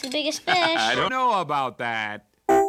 the biggest fish. I don't know about that.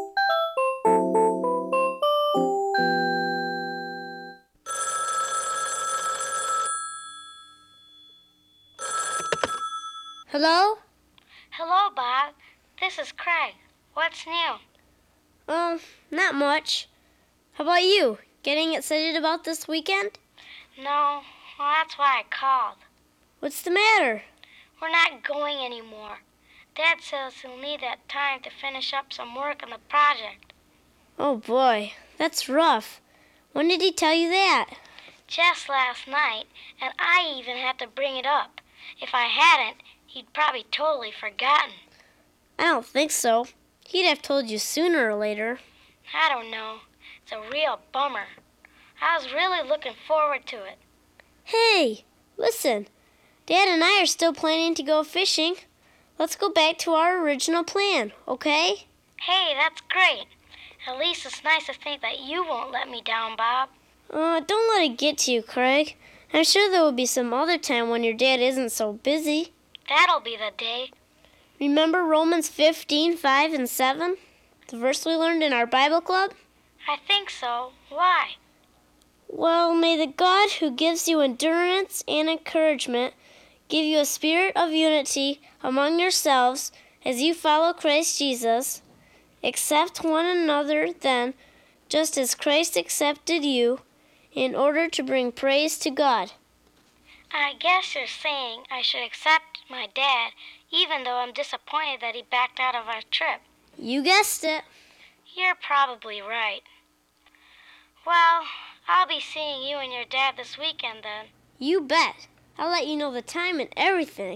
Hello? Hello, Bob. This is Craig. What's new? Not much. How about you? Getting excited about this weekend? No, well, that's why I called. What's the matter? We're not going anymore. Dad says he'll need that time to finish up some work on the project. Oh boy, that's rough. When did he tell you that? Just last night, and I even had to bring it up. If I hadn't, he'd probably totally forgotten. I don't think so. He'd have told you sooner or later. I don't know. It's a real bummer. I was really looking forward to it. Hey, listen. Dad and I are still planning to go fishing. Let's go back to our original plan, okay? Hey, that's great. At least it's nice to think that you won't let me down, Bob. Don't let it get to you, Craig. I'm sure there will be some other time when your dad isn't so busy. That'll be the day. Remember Romans 15:5 and 7? The verse we learned in our Bible club? I think so. Why? Well, may the God who gives you endurance and encouragement give you a spirit of unity among yourselves as you follow Christ Jesus. Accept one another then, just as Christ accepted you, in order to bring praise to God. I guess you're saying I should accept my dad, even though I'm disappointed that he backed out of our trip. You guessed it. You're probably right. Well, I'll be seeing you and your dad this weekend then. You bet. I'll let you know the time and everything.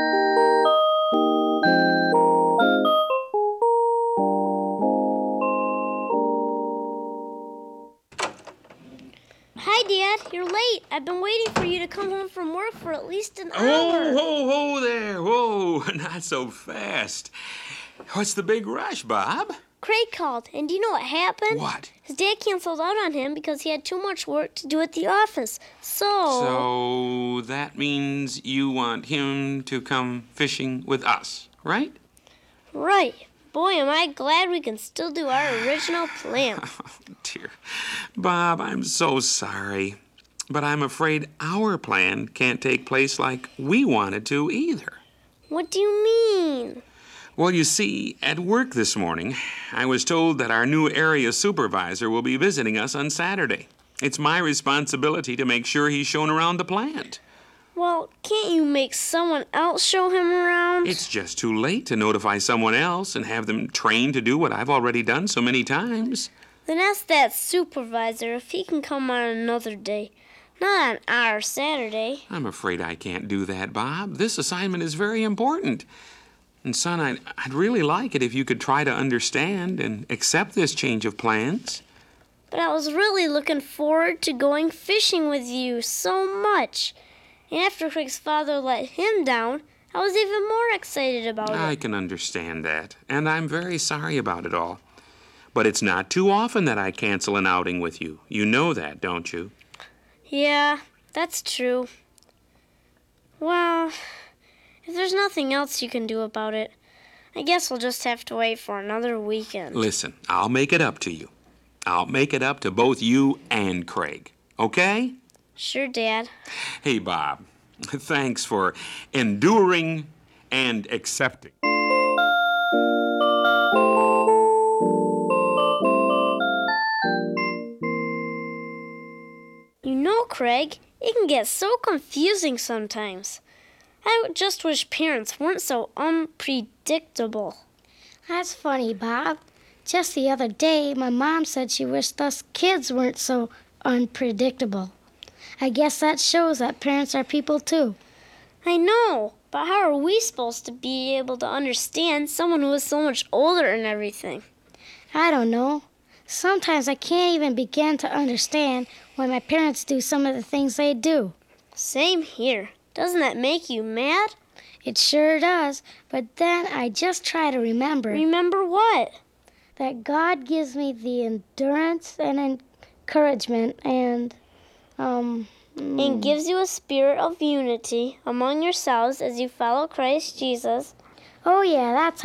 Hi, Dad. You're late. I've been waiting for you to come home from work for at least an hour. Whoa there. Whoa, not so fast. What's the big rush, Bob? Craig called, and do you know what happened? What? His dad canceled out on him because he had too much work to do at the office. So that means you want him to come fishing with us, right? Right. Boy, am I glad we can still do our original plan. Oh, dear. Bob, I'm so sorry. But I'm afraid our plan can't take place like we wanted to either. What do you mean? Well, you see, at work this morning, I was told that our new area supervisor will be visiting us on Saturday. It's my responsibility to make sure he's shown around the plant. Well, can't you make someone else show him around? It's just too late to notify someone else and have them trained to do what I've already done so many times. Then ask that supervisor if he can come on another day, not on our Saturday. I'm afraid I can't do that, Bob. This assignment is very important. And, son, I'd really like it if you could try to understand and accept this change of plans. But I was really looking forward to going fishing with you so much. And after Craig's father let him down, I was even more excited about it. I can understand that, and I'm very sorry about it all. But it's not too often that I cancel an outing with you. You know that, don't you? Yeah, that's true. Well, if there's nothing else you can do about it, I guess we'll just have to wait for another weekend. Listen, I'll make it up to you. I'll make it up to both you and Craig, okay? Sure, Dad. Hey, Bob, thanks for enduring and accepting. You know, Craig, it can get so confusing sometimes. I just wish parents weren't so unpredictable. That's funny, Bob. Just the other day, my mom said she wished us kids weren't so unpredictable. I guess that shows that parents are people too. I know, but how are we supposed to be able to understand someone who is so much older and everything? I don't know. Sometimes I can't even begin to understand why my parents do some of the things they do. Same here. Doesn't that make you mad? It sure does, but then I just try to remember. Remember what? That God gives me the endurance and encouragement and gives you a spirit of unity among yourselves as you follow Christ Jesus. Oh yeah, that's